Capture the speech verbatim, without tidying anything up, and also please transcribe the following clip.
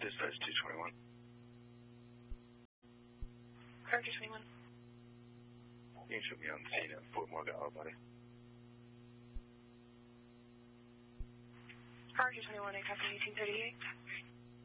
Dispatch two twenty-one. Car two twenty-one. You can show me on the scene at Fort Morgan Auto Body. Car two twenty-one, I copy eighteen thirty-eight.